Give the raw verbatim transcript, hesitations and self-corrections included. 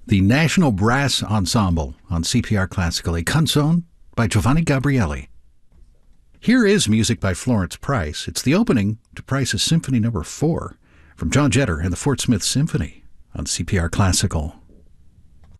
the National Brass Ensemble on C P R Classical, a canzone by Giovanni Gabrieli. Here is music by Florence Price. It's the opening to Price's Symphony Number four from John Jetter and the Fort Smith Symphony on C P R Classical.